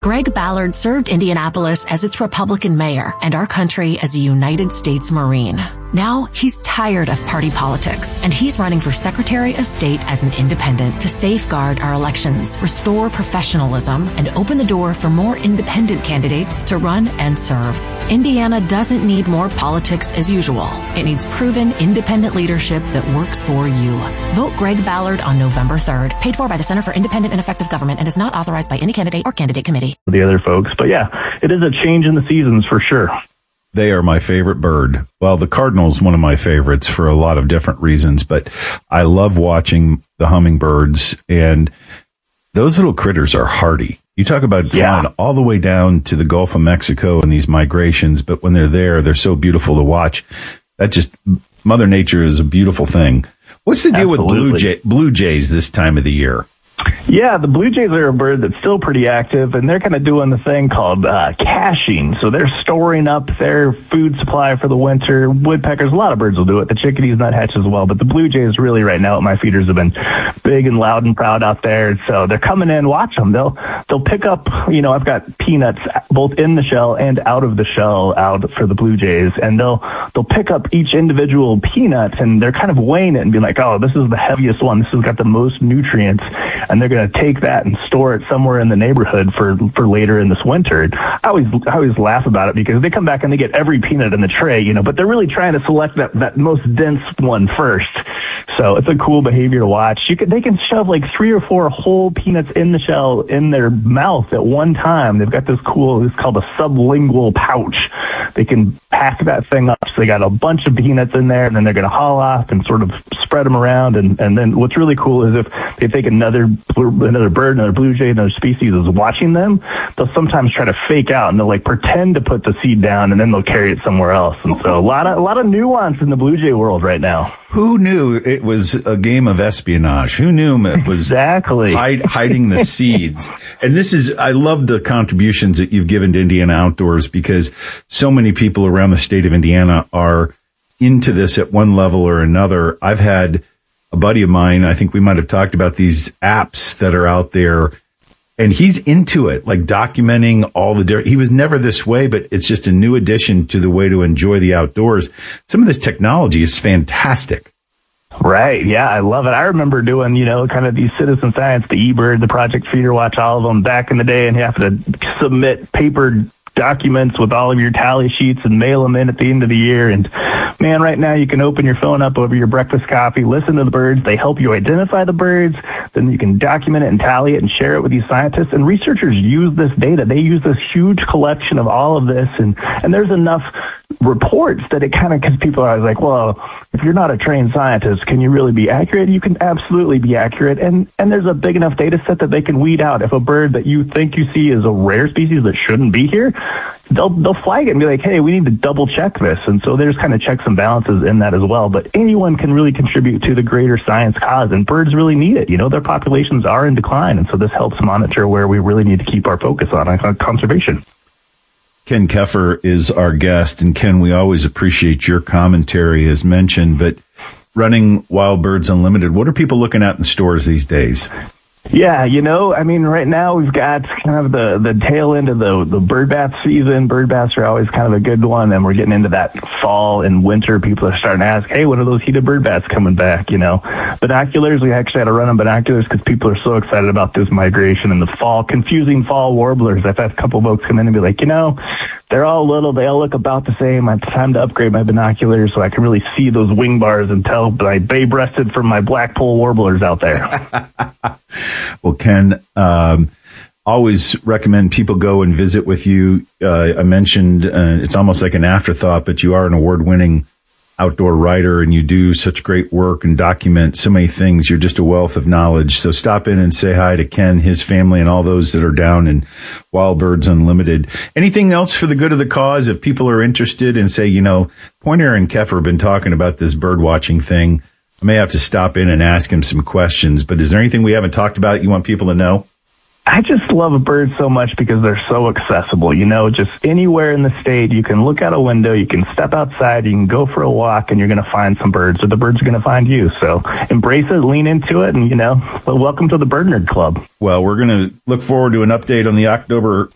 Greg Ballard served Indianapolis as its Republican mayor and our country as a United States Marine. Now he's tired of party politics, and he's running for Secretary of State as an independent to safeguard our elections, restore professionalism, and open the door for more independent candidates to run and serve. Indiana doesn't need more politics as usual. It needs proven independent leadership that works for you. Vote Greg Ballard on November 3rd. Paid for by the Center for Independent and Effective Government and is not authorized by any candidate or candidate committee. The other folks. But yeah, it is a change in the seasons for sure. They are my favorite bird. Well, the cardinal's one of my favorites for a lot of different reasons, but I love watching the hummingbirds, and those little critters are hardy. You talk about flying all the way down to the Gulf of Mexico and these migrations, but when they're there, they're so beautiful to watch. That just, Mother Nature is a beautiful thing. What's the deal with blue jays this time of the year? Yeah, the blue jays are a bird that's still pretty active, and they're kind of doing the thing called caching. So they're storing up their food supply for the winter. Woodpeckers, a lot of birds will do it. The chickadees, nuthatch as well. But the blue jays really right now at my feeders have been big and loud and proud out there. So they're coming in, watch them. They'll pick up, I've got peanuts both in the shell and out of the shell out for the blue jays. And they'll pick up each individual peanut, and they're kind of weighing it and be like, oh, this is the heaviest one. This has got the most nutrients. And they're going to take that and store it somewhere in the neighborhood for later in this winter. And I always laugh about it because they come back and they get every peanut in the tray, but they're really trying to select that most dense one first. So it's a cool behavior to watch. They can shove like 3 or 4 whole peanuts in the shell in their mouth at one time. They've got it's called a sublingual pouch. They can pack that thing up. So they got a bunch of peanuts in there, and then they're going to haul off and sort of spread them around. And then what's really cool is if they take another bird, another blue jay, another species is watching them, they'll sometimes try to fake out, and they'll like pretend to put the seed down, and then they'll carry it somewhere else. And so a lot of nuance in the blue jay world right now. Who knew it was a game of espionage? Who knew it was exactly hiding the seeds? And I love the contributions that you've given to Indiana Outdoors, because so many people around the state of Indiana are into this at one level or another. I've had a buddy of mine, I think we might have talked about these apps that are out there, and he's into it, like documenting all the he was never this way, but it's just a new addition to the way to enjoy the outdoors. Some of this technology is fantastic. Right. Yeah, I love it. I remember doing, kind of these citizen science, the eBird, the Project Feeder Watch, all of them back in the day, and you have to submit paper documents with all of your tally sheets and mail them in at the end of the year. And man, right now you can open your phone up over your breakfast coffee, listen to the birds. They help you identify the birds. Then you can document it and tally it and share it with these scientists. And researchers use this data. They use this huge collection of all of this. And there's enough reports that it kind of, because people are like, well, if you're not a trained scientist, can you really be accurate? You can absolutely be accurate. And there's a big enough data set that they can weed out. If a bird that you think you see is a rare species that shouldn't be here, they'll flag it and be like, hey, we need to double check this. And so there's kind of checks and balances in that as well. But anyone can really contribute to the greater science cause, and birds really need it. Their populations are in decline. And so this helps monitor where we really need to keep our focus on conservation. Ken Keffer is our guest. And Ken, we always appreciate your commentary as mentioned, but running Wild Birds Unlimited, what are people looking at in stores these days? Yeah, right now we've got kind of the tail end of the bird bath season. Bird baths are always kind of a good one, and we're getting into that fall and winter. People are starting to ask, hey, when are those heated bird baths coming back? Binoculars, we actually had to run on binoculars because people are so excited about this migration in the fall. Confusing fall warblers. I've had a couple folks come in and be like, they're all little. They all look about the same. It's time to upgrade my binoculars so I can really see those wing bars and tell my bay-breasted from my blackpoll warblers out there. Well, Ken, always recommend people go and visit with you. I mentioned it's almost like an afterthought, but you are an award-winning outdoor writer, and you do such great work and document so many things. You're just a wealth of knowledge. So stop in and say hi to Ken, his family, and all those that are down in Wild Birds Unlimited. Anything else for the good of the cause? If people are interested and say, Pointer and Keffer have been talking about this bird watching thing, I may have to stop in and ask him some questions, but is there anything we haven't talked about you want people to know? I just love birds so much because they're so accessible. Just anywhere in the state, you can look out a window, you can step outside, you can go for a walk, and you're going to find some birds, or the birds are going to find you. So embrace it, lean into it, and, welcome to the Bird Nerd Club. Well, we're going to look forward to an update on the October